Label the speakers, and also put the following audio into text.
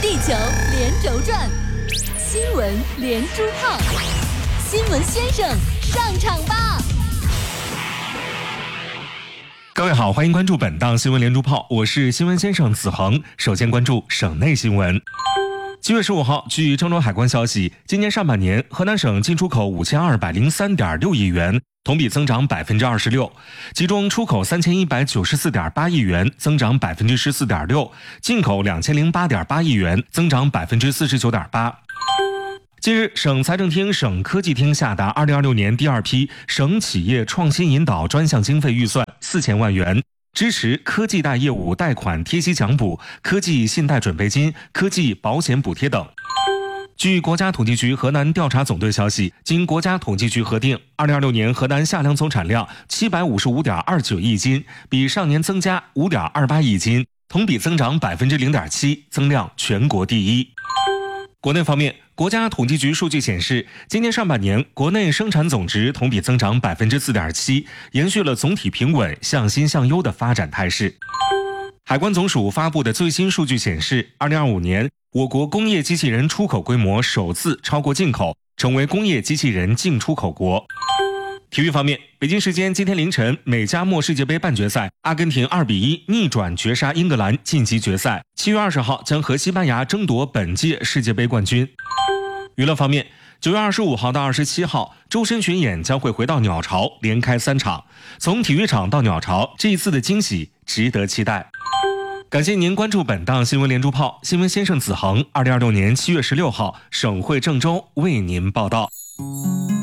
Speaker 1: 地球连轴转，新闻连珠炮，新闻先生上场吧！
Speaker 2: 各位好，欢迎关注本档新闻连珠炮，我是新闻先生子恒。首先关注省内新闻。7月15号，据郑州海关消息，今年上半年河南省进出口5203.6亿元，同比增长26%，其中出口3194.8亿元，增长14.6%，进口2008.8亿元，增长49.8%。近日，省财政厅、省科技厅下达2026年第二批省企业创新引导专项经费预算4000万元，支持科技贷业务贷款贴息奖补、科技信贷准备金、科技保险补贴等。据国家统计局河南调查总队消息，经国家统计局核定，2026年河南夏粮总产量755.29亿斤，比上年增加5.28亿斤，同比增长0.7%，增量全国第一。国内方面，国家统计局数据显示，今年上半年国内生产总值同比增长4.7%，延续了总体平稳、向新向优的发展态势。海关总署发布的最新数据显示，2025年我国工业机器人出口规模首次超过进口，成为工业机器人净出口国。体育方面，北京时间今天凌晨，美加墨世界杯半决赛，阿根廷2-1逆转绝杀英格兰晋级决赛。7月20号将和西班牙争夺本届世界杯冠军。娱乐方面，9月25号到27号，周深巡演将会回到鸟巢，连开3场。从体育场到鸟巢，这一次的惊喜值得期待。感谢您关注本档新闻连珠炮，新闻先生子恒，2026年7月16号，省会郑州为您报道。